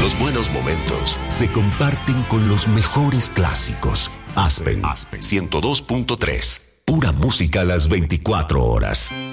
Los buenos momentos se comparten con los mejores clásicos. Aspen 102.3. Pura música a las 24 horas.